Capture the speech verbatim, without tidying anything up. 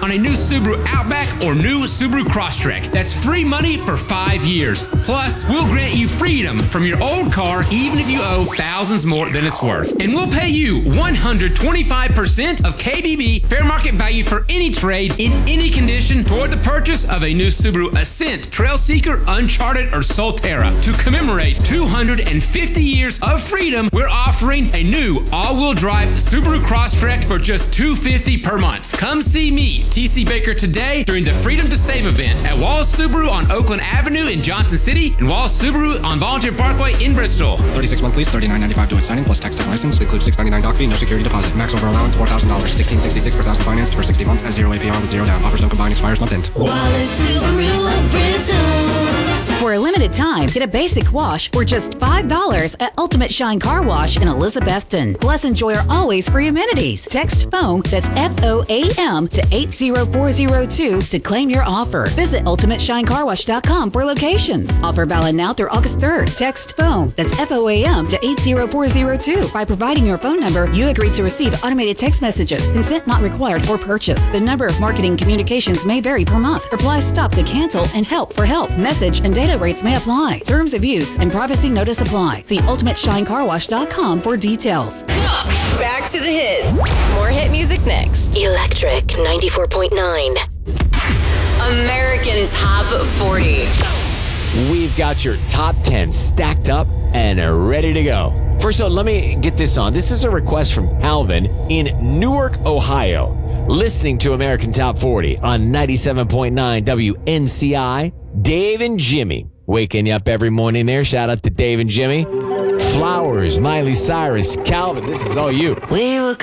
on a new Subaru Outback or new Subaru Crosstrek. That's free money for five years. Plus, we'll grant you freedom from your old car even if you owe thousands more than it's worth. And we'll pay you one hundred twenty-five percent of K B B fair market value for any trade in any condition toward the purchase of a new Subaru Ascent, Trailseeker, Uncharted, or Solterra. To commemorate two hundred fifty years of freedom, we're offering a new all-wheel drive Subaru Crosstrek for just two hundred fifty dollars per month. Come see me, T C Baker, today during the Freedom to Save event at Walls Subaru on Oakland Avenue in Johnson City and Walls Subaru on Volunteer Parkway in Bristol. thirty-six month lease, thirty-nine ninety-five to signing plus tax tech license. Includes six ninety-nine doc fee, no security deposit. Max over allowance four thousand dollars. sixteen sixty-six per thousand financed for sixty months at zero A P R with zero down. Offers no combined, expires month end. Wallace Subaru of Bristol. For a limited time, get a basic wash for just five dollars at Ultimate Shine Car Wash in Elizabethton. Plus, enjoy our always free amenities. Text FOAM, that's F O A M, to eight zero four zero two to claim your offer. Visit ultimate shine car wash dot com for locations. Offer valid now through August third. Text FOAM, that's F O A M, to eight zero four zero two. By providing your phone number, you agree to receive automated text messages. Consent not required for purchase. The number of marketing communications may vary per month. Replies stop to cancel and help for help. Message and data rates may apply. Terms of use and privacy notice apply. See ultimate shine car wash dot com for details. Back to the hits. More hit music next. Electric ninety-four point nine. American Top forty. We've got your top ten stacked up and ready to go. First of all, let me get this on. This is a request from Calvin in Newark, Ohio, listening to American Top forty on ninety-seven point nine W N C I. Dave and Jimmy waking you up every morning there. Shout out to Dave and Jimmy. Flowers, Miley Cyrus, Calvin, this is all you. We were